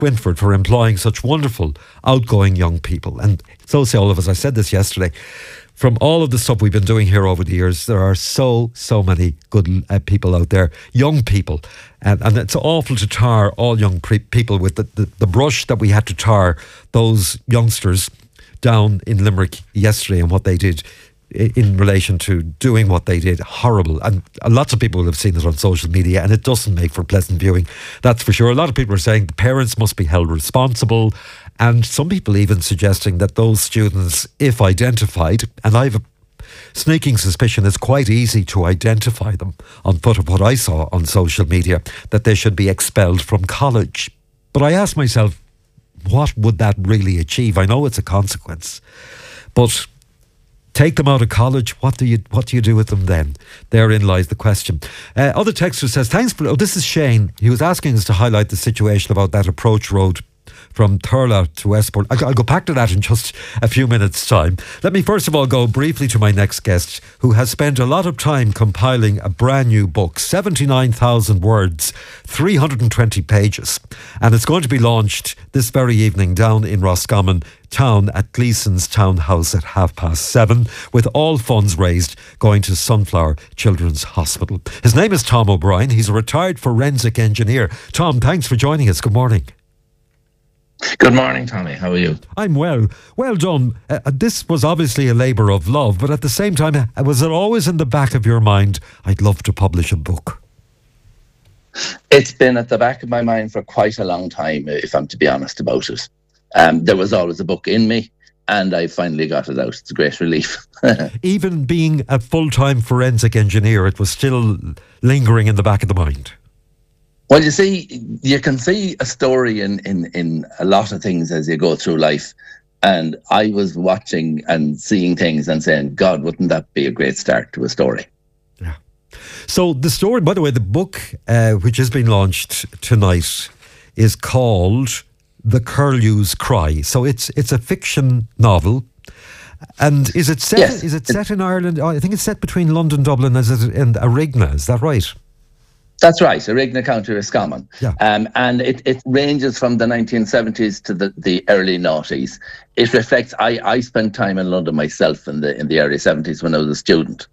Winford for employing such wonderful, outgoing young people. And so say all of us. I said this yesterday. From all of the stuff we've been doing here over the years, there are so many good people out there, young people. And it's awful to tar all young people with the brush that we had to tar those youngsters down in Limerick yesterday and what they did in relation to doing what they did. Horrible. And lots of people will have seen it on social media, and it doesn't make for pleasant viewing, that's for sure. A lot of people are saying the parents must be held responsible, and some people even suggesting that those students, if identified, and I have a sneaking suspicion it's quite easy to identify them on foot of what I saw on social media, that they should be expelled from college. But I ask myself, what would that really achieve? I know it's a consequence, but take them out of college, what do you do with them then? Therein lies the question. Other texter says, thanks for... this is Shane. He was asking us to highlight the situation about that approach road from Thurles to Westport. I'll go back to that in just a few minutes' time. Let me first of all go briefly to my next guest, who has spent a lot of time compiling a brand new book, 79,000 words, 320 pages. And it's going to be launched this very evening down in Roscommon Town at Gleason's Townhouse at 7:30, with all funds raised going to Sunflower Children's Hospital. His name is Tom O'Brien. He's a retired forensic engineer. Tom, thanks for joining us. Good morning. Good morning, Tommy. How are you? I'm well. Well done. This was obviously a labour of love, but at the same time, was it always in the back of your mind, I'd love to publish a book? It's been at the back of my mind for quite a long time, if I'm to be honest about it. There was always a book in me, and I finally got it out. It's a great relief. Even being a full-time forensic engineer, it was still lingering in the back of the mind. Well, you see, you can see a story in a lot of things as you go through life. And I was watching and seeing things and saying, God, wouldn't that be a great start to a story? Yeah. So the story, by the way, the book, which has been launched tonight, is called The Curlew's Cry. So it's a fiction novel. And is it set? Yes. Is it set in Ireland? I think it's set between London, Dublin, and Arigna. Is that right? That's right, Arigna, County Roscommon. Yeah. And it ranges from the 1970s to the early noughties. It reflects, I spent time in London myself in the early 70s when I was a student.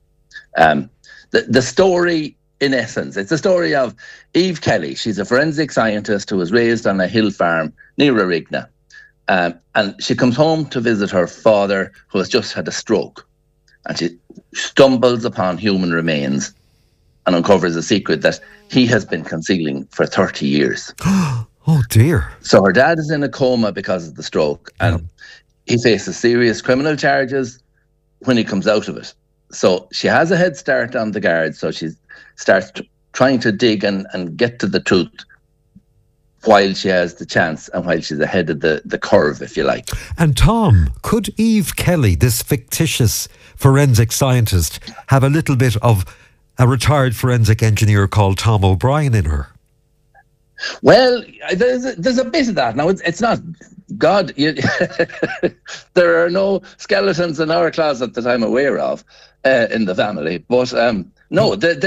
The story, in essence, it's the story of Eve Kelly. She's a forensic scientist who was raised on a hill farm near Arigna. And she comes home to visit her father, who has just had a stroke. And she stumbles upon human remains and uncovers a secret that he has been concealing for 30 years. Oh, dear. So her dad is in a coma because of the stroke, and he faces serious criminal charges when he comes out of it. So she has a head start on the guards, so she starts trying to dig and get to the truth while she has the chance and while she's ahead of the curve, if you like. And Tom, could Eve Kelly, this fictitious forensic scientist, have a little bit of a retired forensic engineer called Tom O'Brien in her? Well, there's a bit of that. Now, it's not... God, there are no skeletons in our closet that I'm aware of in the family. But no, there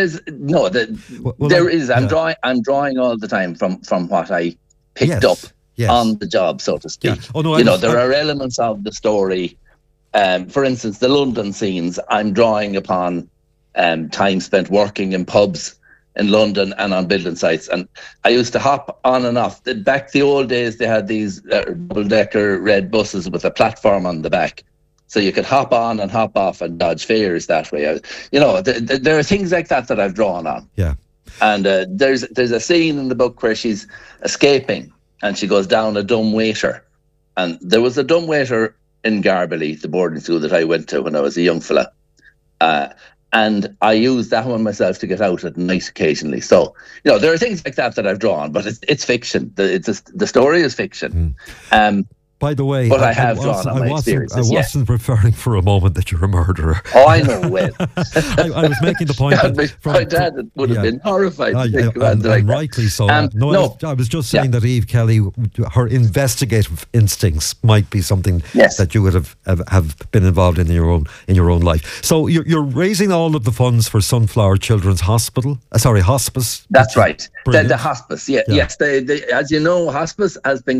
is. I'm drawing all the time from what I picked up on the job, so to speak. Yeah. Oh, no, there are elements of the story. For instance, the London scenes, I'm drawing upon time spent working in pubs in London and on building sites. And I used to hop on and off. Back the old days, they had these double-decker red buses with a platform on the back. So you could hop on and hop off and dodge fares that way. There are things like that I've drawn on. Yeah. And there's a scene in the book where she's escaping and she goes down a dumb waiter. And there was a dumb waiter in Garbally, the boarding school that I went to when I was a young fella. And I use that one myself to get out at night occasionally. So, there are things like that I've drawn, but it's fiction. The story is fiction. By the way, but I have drawn on my experiences. I wasn't referring for a moment that you're a murderer. Oh, I know. Well, I was making the point that my dad would have been horrified to think about it and rightly so. No, I was just saying that Eve Kelly, her investigative instincts might be something that you would have been involved in your own life. So you're raising all of the funds for Sunflower Children's Hospital. Hospice. That's right. The hospice. Yes. As you know, hospice has been